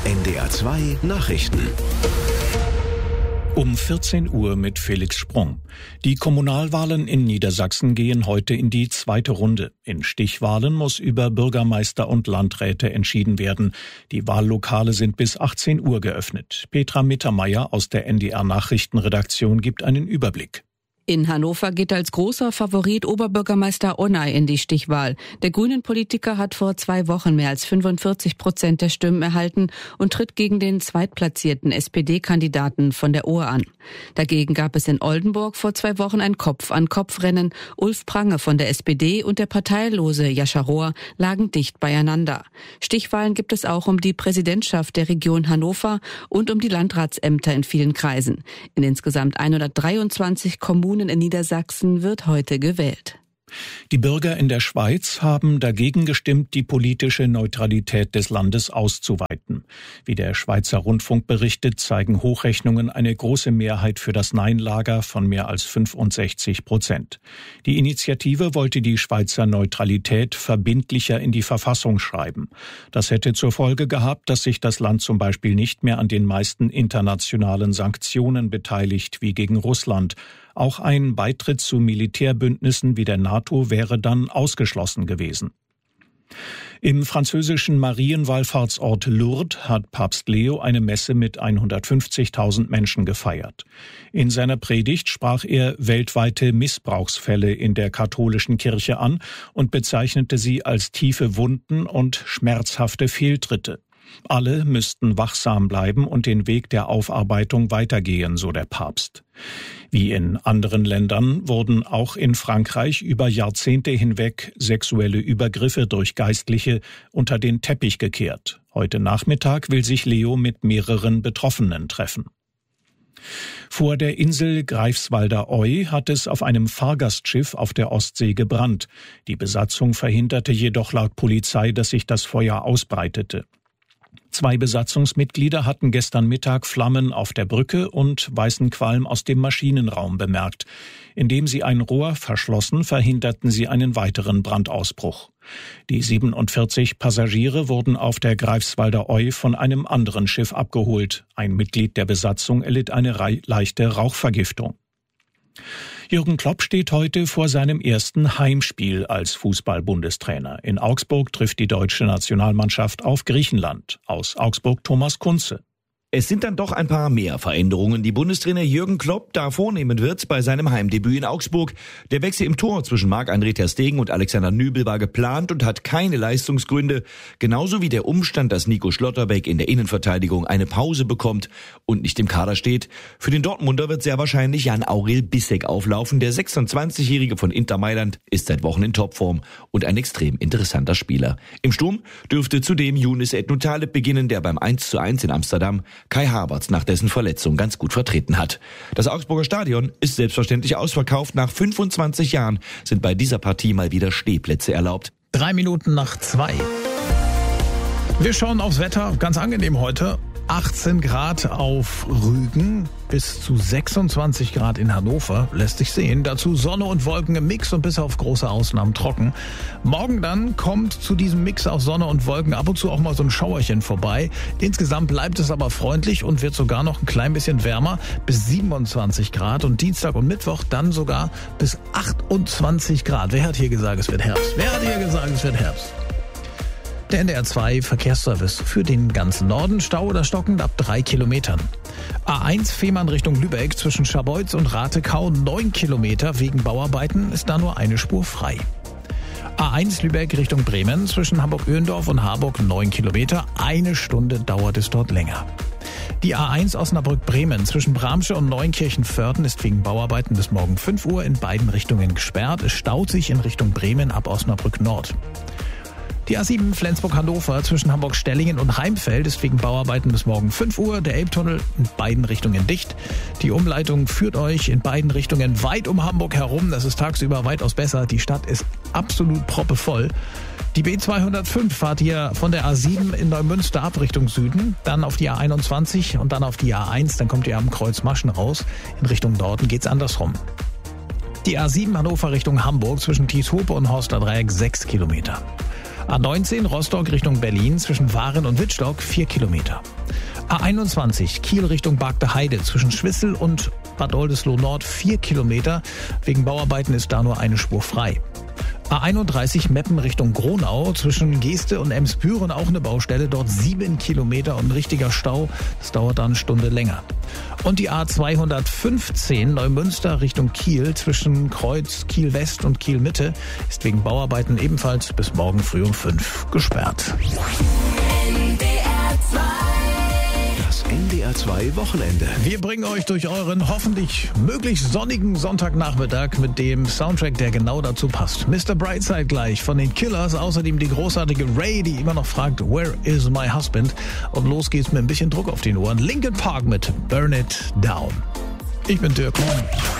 NDR 2 Nachrichten. Um 14 Uhr mit Felix Sprung. Die Kommunalwahlen in Niedersachsen gehen heute in die zweite Runde. In Stichwahlen muss über Bürgermeister und Landräte entschieden werden. Die Wahllokale sind bis 18 Uhr geöffnet. Petra Mittermeier aus der NDR Nachrichtenredaktion gibt einen Überblick. In Hannover geht als großer Favorit Oberbürgermeister Onay in die Stichwahl. Der Grünen-Politiker hat vor 2 Wochen mehr als 45% der Stimmen erhalten und tritt gegen den zweitplatzierten SPD-Kandidaten von der Ohe an. Dagegen gab es in Oldenburg vor 2 Wochen ein Kopf-an-Kopf-Rennen. Ulf Prange von der SPD und der parteilose Jascha Rohr lagen dicht beieinander. Stichwahlen gibt es auch um die Präsidentschaft der Region Hannover und um die Landratsämter in vielen Kreisen. In insgesamt 123 Kommunen in Niedersachsen wird heute gewählt. Die Bürger in der Schweiz haben dagegen gestimmt, die politische Neutralität des Landes auszuweiten. Wie der Schweizer Rundfunk berichtet, zeigen Hochrechnungen eine große Mehrheit für das Nein-Lager von mehr als 65%. Die Initiative wollte die Schweizer Neutralität verbindlicher in die Verfassung schreiben. Das hätte zur Folge gehabt, dass sich das Land zum Beispiel nicht mehr an den meisten internationalen Sanktionen beteiligt wie gegen Russland. Auch ein Beitritt zu Militärbündnissen wie der NATO wäre dann ausgeschlossen gewesen. Im französischen Marienwallfahrtsort Lourdes hat Papst Leo eine Messe mit 150.000 Menschen gefeiert. In seiner Predigt sprach er weltweite Missbrauchsfälle in der katholischen Kirche an und bezeichnete sie als tiefe Wunden und schmerzhafte Fehltritte. Alle müssten wachsam bleiben und den Weg der Aufarbeitung weitergehen, so der Papst. Wie in anderen Ländern wurden auch in Frankreich über Jahrzehnte hinweg sexuelle Übergriffe durch Geistliche unter den Teppich gekehrt. Heute Nachmittag will sich Leo mit mehreren Betroffenen treffen. Vor der Insel Greifswalder Oy hat es auf einem Fahrgastschiff auf der Ostsee gebrannt. Die Besatzung verhinderte jedoch laut Polizei, dass sich das Feuer ausbreitete. 2 Besatzungsmitglieder hatten gestern Mittag Flammen auf der Brücke und weißen Qualm aus dem Maschinenraum bemerkt. Indem sie ein Rohr verschlossen, verhinderten sie einen weiteren Brandausbruch. Die 47 Passagiere wurden auf der Greifswalder Oy von einem anderen Schiff abgeholt. Ein Mitglied der Besatzung erlitt eine leichte Rauchvergiftung. Jürgen Klopp steht heute vor seinem ersten Heimspiel als Fußball-Bundestrainer. In Augsburg trifft die deutsche Nationalmannschaft auf Griechenland. Aus Augsburg Thomas Kunze. Es sind dann doch ein paar mehr Veränderungen, die Bundestrainer Jürgen Klopp da vornehmen wird bei seinem Heimdebüt in Augsburg. Der Wechsel im Tor zwischen Marc-André ter Stegen und Alexander Nübel war geplant und hat keine Leistungsgründe. Genauso wie der Umstand, dass Nico Schlotterbeck in der Innenverteidigung eine Pause bekommt und nicht im Kader steht. Für den Dortmunder wird sehr wahrscheinlich Jan-Aurel Bissek auflaufen. Der 26-Jährige von Inter Mailand ist seit Wochen in Topform und ein extrem interessanter Spieler. Im Sturm dürfte zudem Younes Ednou-Taleb beginnen, der beim 1:1 in Amsterdam Kai Havertz nach dessen Verletzung ganz gut vertreten hat. Das Augsburger Stadion ist selbstverständlich ausverkauft. Nach 25 Jahren sind bei dieser Partie mal wieder Stehplätze erlaubt. 2:03. Wir schauen aufs Wetter. Ganz angenehm heute. 18 Grad auf Rügen, bis zu 26 Grad in Hannover, lässt sich sehen. Dazu Sonne und Wolken im Mix und bis auf große Ausnahmen trocken. Morgen dann kommt zu diesem Mix aus Sonne und Wolken ab und zu auch mal so ein Schauerchen vorbei. Insgesamt bleibt es aber freundlich und wird sogar noch ein klein bisschen wärmer, bis 27 Grad. Und Dienstag und Mittwoch dann sogar bis 28 Grad. Wer hat hier gesagt, es wird Herbst? Der NDR 2 Verkehrsservice für den ganzen Norden. Stau oder stockend ab 3 Kilometern. A1 Fehmarn Richtung Lübeck zwischen Scharbeutz und Ratekau 9 Kilometer. Wegen Bauarbeiten ist da nur eine Spur frei. A1 Lübeck Richtung Bremen zwischen Hamburg-Öhendorf und Harburg 9 Kilometer. 1 Stunde dauert es dort länger. Die A1 Osnabrück-Bremen zwischen Bramsche und Neunkirchen-Vörden ist wegen Bauarbeiten bis morgen 5 Uhr in beiden Richtungen gesperrt. Es staut sich in Richtung Bremen ab Osnabrück Nord. Die A7 Flensburg-Hannover zwischen Hamburg-Stellingen und Heimfeld ist wegen Bauarbeiten bis morgen 5 Uhr. Der Elbtunnel in beiden Richtungen dicht. Die Umleitung führt euch in beiden Richtungen weit um Hamburg herum. Das ist tagsüber weitaus besser. Die Stadt ist absolut proppevoll. Die B205 fahrt ihr von der A7 in Neumünster ab Richtung Süden, dann auf die A21 und dann auf die A1. Dann kommt ihr am Kreuz Maschen raus. In Richtung Norden geht's andersrum. Die A7 Hannover Richtung Hamburg zwischen Thieshope und Horster Dreieck 6 Kilometer. A19 Rostock Richtung Berlin zwischen Waren und Wittstock 4 Kilometer. A21 Kiel Richtung Bargte Heide zwischen Schwissel und Bad Oldesloe Nord 4 Kilometer. Wegen Bauarbeiten ist da nur eine Spur frei. A31 Meppen Richtung Gronau zwischen Geeste und Emsbüren auch eine Baustelle. Dort 7 Kilometer und ein richtiger Stau. Das dauert dann eine Stunde länger. Und die A215 Neumünster Richtung Kiel zwischen Kreuz, Kiel West und Kiel Mitte ist wegen Bauarbeiten ebenfalls bis morgen früh um 5 gesperrt. Das NDR 2 Wochenende. Wir bringen euch durch euren hoffentlich möglichst sonnigen Sonntagnachmittag mit dem Soundtrack, der genau dazu passt. Mr. Brightside gleich von den Killers, außerdem die großartige Ray, die immer noch fragt, Where is my husband? Und los geht's mit ein bisschen Druck auf den Ohren. Linkin Park mit Burn It Down. Ich bin Dirk.